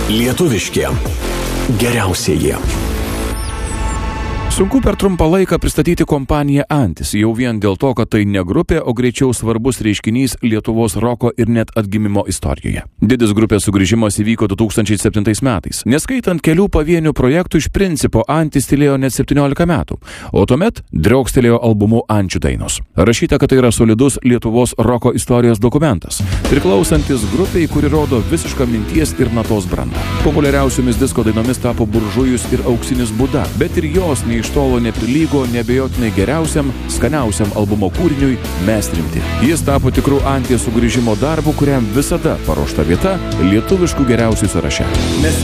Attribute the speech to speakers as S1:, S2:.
S1: Lietuviški geriausieji.
S2: Sunku per trumpą laiką pristatyti kompaniją Antis, jau vien dėl to, kad tai ne grupė, o greičiau svarbus reiškinys Lietuvos roko ir net atgimimo istorijoje. Didis grupės sugrįžimas įvyko 2007 metais. Neskaitant kelių pavienių projektų, iš principo Antis tylėjo net 17 metų, o tuomet driokstelėjo albumu Ančių dainos. Rašyta, kad tai yra solidus Lietuvos roko istorijos dokumentas, priklausantis grupiai, kuri rodo visišką minties ir natos brandą. Populiariausiomis disko dainomis tapo Buržujus ir Auksinis Buda, bet ir jos iš tolo neprilygo neabejotinai geriausiam, skaniausiam albumo kūriniui Mes rimti. Jis tapo tikrų Anties sugrįžimo darbu, kuriam visada paruošta vieta lietuviškų geriausių sąraše.
S1: Mes